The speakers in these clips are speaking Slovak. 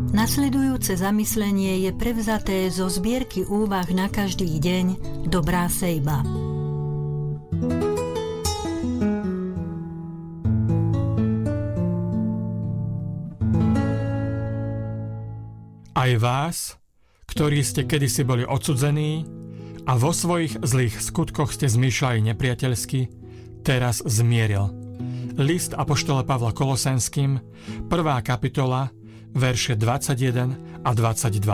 Nasledujúce zamyslenie je prevzaté zo zbierky úvah na každý deň Dobrá sejba. Aj vás, ktorí ste kedysi boli odsudzení a vo svojich zlých skutkoch ste zmýšľali nepriateľsky, teraz zmieril. List apoštola Pavla Kolosenským, 1. kapitola, verše 21 a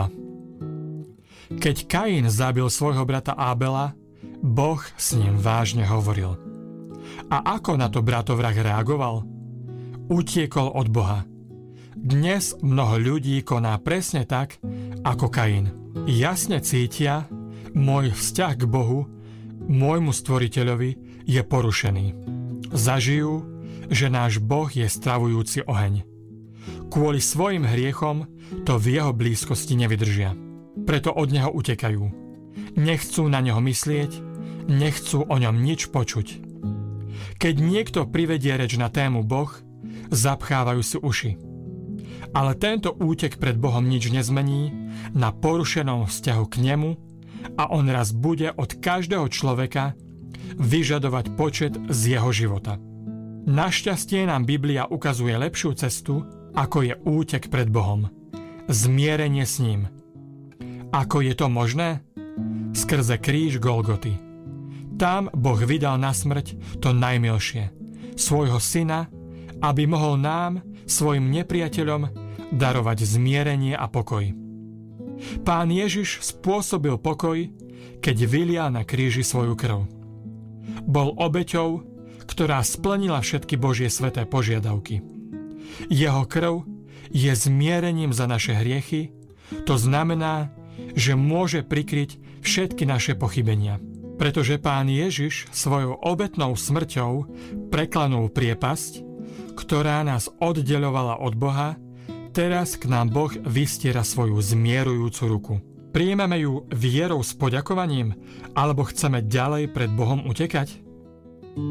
22. Keď Kain zabil svojho brata Ábela, Boh s ním vážne hovoril. A ako na to bratovrah reagoval? Utiekol od Boha. Dnes mnoho ľudí koná presne tak, ako Kain. Jasne cítia, môj vzťah k Bohu, môjmu stvoriteľovi, je porušený. Zažijú, že náš Boh je stravujúci oheň. Kvôli svojim hriechom to v jeho blízkosti nevydržia. Preto od neho utekajú. Nechcú na neho myslieť, nechcú o ňom nič počuť. Keď niekto privedie reč na tému Boh, zapchávajú si uši. Ale tento útek pred Bohom nič nezmení na porušenom vzťahu k nemu a on raz bude od každého človeka vyžadovať počet z jeho života. Našťastie nám Biblia ukazuje lepšiu cestu, ako je útek pred Bohom. Zmierenie s ním. Ako je to možné? Skrze kríž Golgoty. Tam Boh vydal na smrť to najmilšie, svojho syna, aby mohol nám, svojim nepriateľom, darovať zmierenie a pokoj. Pán Ježiš spôsobil pokoj, keď vylial na kríži svoju krv. Bol obeťou, ktorá splnila všetky Božie sväté požiadavky. Jeho krv je zmierením za naše hriechy, to znamená, že môže prikryť všetky naše pochybenia. Pretože Pán Ježiš svojou obetnou smrťou preklenul priepasť, ktorá nás oddeľovala od Boha, teraz k nám Boh vystiera svoju zmierujúcu ruku. Prijmeme ju vierou s poďakovaním, alebo chceme ďalej pred Bohom utekať?